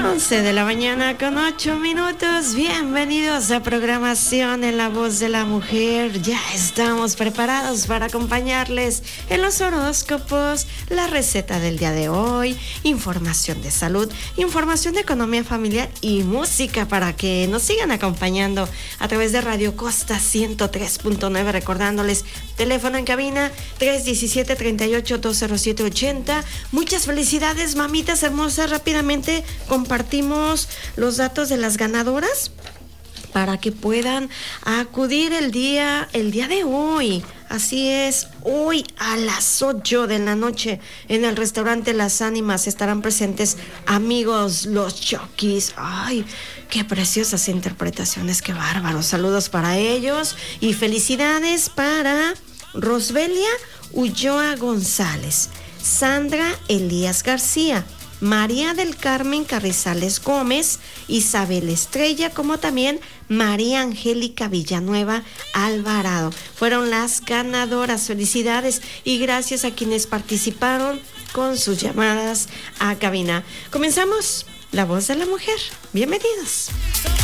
11 de la mañana con 8 minutos. Bienvenidos a programación en La Voz de la Mujer. Ya estamos preparados para acompañarles en los horóscopos, la receta del día de hoy, información de salud, información de economía familiar y música para que nos sigan acompañando a través de Radio Costa 103.9. Recordándoles, teléfono en cabina 317-38-207-80. Muchas felicidades, mamitas hermosas. Rápidamente compartimos los datos de las ganadoras para que puedan acudir el día de hoy. Así es, hoy a las 8 de la noche en el restaurante Las Ánimas estarán presentes amigos Los Chokis. Ay, qué preciosas interpretaciones, qué bárbaros. Saludos para ellos y felicidades para Rosbelia Ulloa González, Sandra Elías García, María del Carmen Carrizales Gómez, Isabel Estrella, como también María Angélica Villanueva Alvarado. Fueron las ganadoras. Felicidades y gracias a quienes participaron con sus llamadas a cabina. Comenzamos La Voz de la Mujer. Bienvenidos.